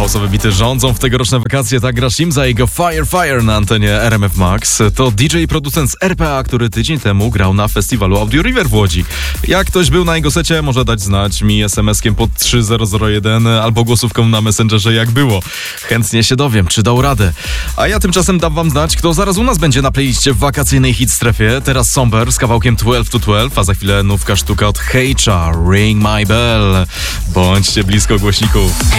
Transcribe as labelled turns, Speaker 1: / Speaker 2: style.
Speaker 1: house'owe bity rządzą w tegoroczne wakacje. Tak gra Shimza i jego Fire Fire na antenie RMF Max. To DJ i producent z RPA, który tydzień temu grał na festiwalu Audio River w Łodzi. Jak ktoś był na jego secie, może dać znać mi SMS-kiem pod 3001 albo głosówką na Messengerze, jak było. Chętnie się dowiem, czy dał radę. A ja tymczasem dam wam znać, kto zaraz u nas będzie na playliście w wakacyjnej hit strefie. Teraz Somber z kawałkiem 12 to 12, a za chwilę nówka sztuka od Hejcza, Ring My Bell. Bądźcie blisko głośników.